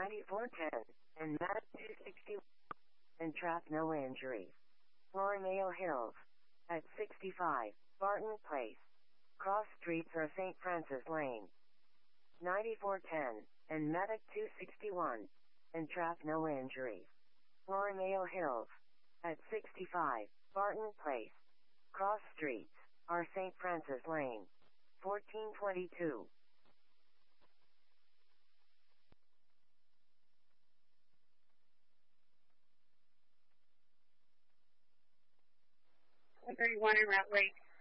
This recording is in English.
9410, and Medic 260, and Trap no injuries. Florimeo Hills. At 65, Barton Place. Cross streets are St. Francis Lane. 9410, and Medic 261, and Trap no injuries. Florimeo Hills. At 65, Barton Place. Cross streets are St. Francis Lane. 1422. Everyone in Route Lake.